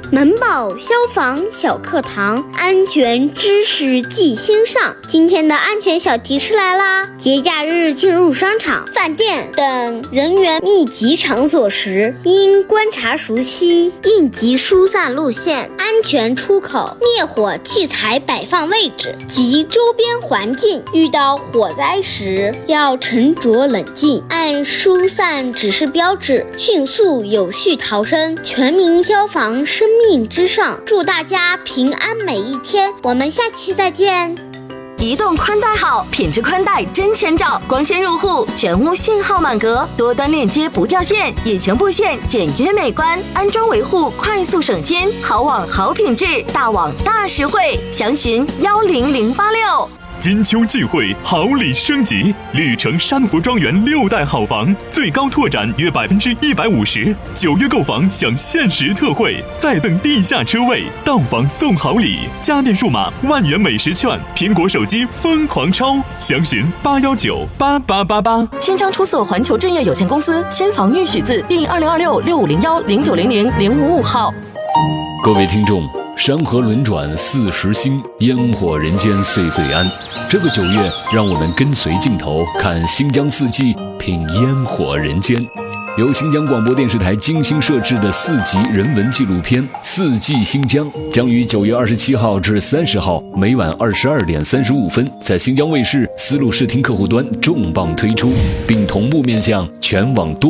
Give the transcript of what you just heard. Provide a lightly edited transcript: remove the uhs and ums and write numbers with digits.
门堡消防小课堂，安全知识记心上。今天的安全小提示来啦！节假日进入商场、饭店等人员密集场所时，应观察熟悉应急疏散路线、安全出口、灭火器材摆放位置及周边环境。遇到火灾时，要沉着冷静，按疏散指示标志，迅速有序逃生。全民消防生命之上，祝大家平安每一天。我们下期再见。 移动宽带好，品质宽带真千兆，光纤入户，全屋信号满格，多端链接不掉线，隐形布线简约美观，安装维护快速省心，好网好品质，大网大实惠，详询10086。 金秋聚会，好礼升级，绿城山湖庄园6代好房最高拓展约150%，9月购房享限时特惠，再赠地下车位，到房送好礼，家电数码万元美食券，苹果手机疯狂超，详询8198888。 签章出所环球置业有限公司，新房预许字第202665010900-055号。 各位听众，山河轮转40星，烟火人间岁岁安。这个9月，让我们跟随镜头看新疆四季，品烟火人间。由新疆广播电视台精心设置的4集人文纪录片《四季新疆》将于9月27号至30号每晚22点35分在新疆卫视丝路视听客户端重磅推出，并同步面向全网多